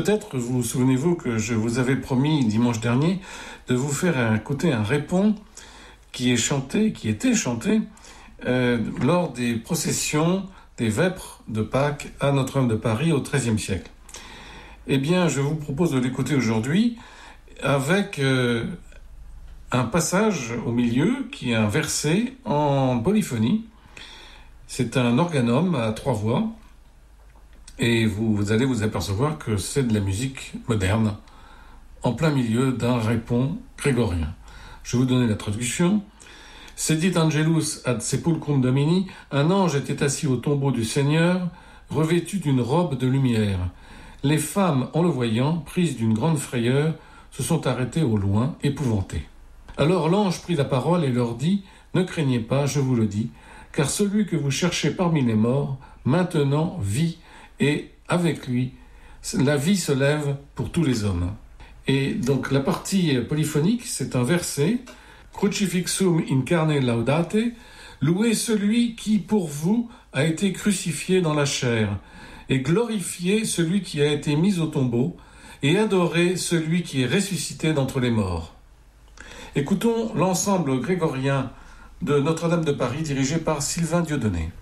Peut-être vous souvenez-vous que je vous avais promis dimanche dernier de vous faire écouter un répond qui était chanté lors des processions des vêpres de Pâques à Notre-Dame de Paris au XIIIe siècle. Eh bien, je vous propose de l'écouter aujourd'hui avec un passage au milieu qui est un verset en polyphonie. C'est un organum à 3 voix et vous allez vous apercevoir que c'est de la musique moderne en plein milieu d'un répond grégorien. Je vais vous donner la traduction. Sedit angelus ad sepulcrum Domini, un ange était assis au tombeau du Seigneur, revêtu d'une robe de lumière. Les femmes, en le voyant, prises d'une grande frayeur, se sont arrêtées au loin, épouvantées. Alors l'ange prit la parole et leur dit, « Ne craignez pas, je vous le dis, car celui que vous cherchez parmi les morts, maintenant vit, et avec lui, la vie se lève pour tous les hommes. » Et donc la partie polyphonique, c'est un verset, « Crucifixum in carne laudate » louez celui qui, pour vous, a été crucifié dans la chair, et glorifiez celui qui a été mis au tombeau, et adorez celui qui est ressuscité d'entre les morts. Écoutons l'ensemble grégorien de Notre-Dame de Paris dirigé par Sylvain Dieudonné.